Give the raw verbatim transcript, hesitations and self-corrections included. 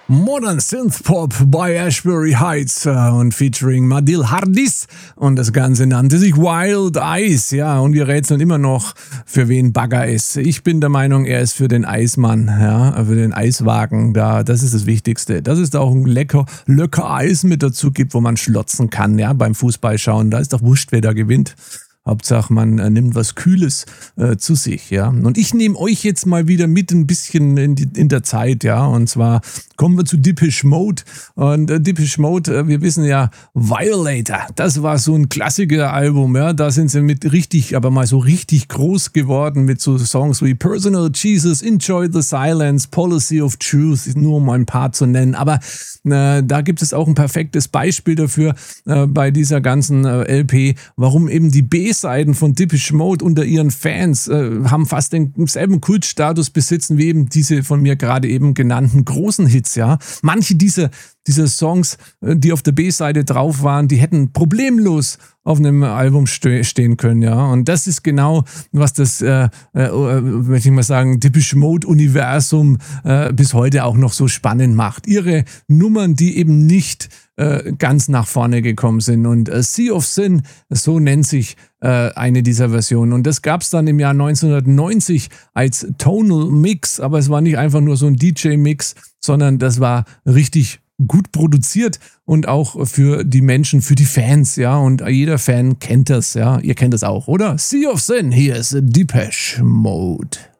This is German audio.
Modern Synth Pop bei Ashbury Heights äh, und featuring Madil Hardis, und das Ganze nannte sich Wild Eyes, ja, und wir rätseln immer noch, für wen Bagger ist. Ich bin der Meinung, er ist für den Eismann, ja, für den Eiswagen da, das ist das Wichtigste. Dass es da auch ein lecker, lecker Eis mit dazu gibt, wo man schlotzen kann, ja, beim Fußballschauen, da ist doch wurscht, wer da gewinnt. Hauptsache, man äh, nimmt was Kühles äh, zu sich, ja. Und ich nehme euch jetzt mal wieder mit ein bisschen in, die, in der Zeit, ja. Und zwar kommen wir zu Depeche Mode. Und äh, Depeche Mode, äh, wir wissen ja, Violator, das war so ein Klassiker-Album, ja. Da sind sie mit richtig, aber mal so richtig groß geworden mit so Songs wie Personal Jesus, Enjoy the Silence, Policy of Truth, nur um ein paar zu nennen. Aber äh, da gibt es auch ein perfektes Beispiel dafür äh, bei dieser ganzen äh, L P, warum eben die B-Seiten von Depeche Mode unter ihren Fans äh, haben fast denselben Kultstatus besitzen wie eben diese von mir gerade eben genannten großen Hits, ja. Manche dieser, dieser Songs, äh, die auf der B-Seite drauf waren, die hätten problemlos auf einem Album ste- stehen können, ja. Und das ist genau, was das, äh, äh, möchte ich mal sagen, Depeche Mode-Universum äh, bis heute auch noch so spannend macht. Ihre Nummern, die eben nicht äh, ganz nach vorne gekommen sind. Und äh, Sea of Sin, so nennt sich äh, eine dieser Versionen. Und das gab es dann im Jahr neunzehnhundertneunzig als Tonal Mix, aber es war nicht einfach nur so ein D J-Mix, sondern das war richtig gut produziert und auch für die Menschen, für die Fans, ja, und jeder Fan kennt das, ja, ihr kennt das auch, oder? Sea of Sin, hier ist Depeche Mode.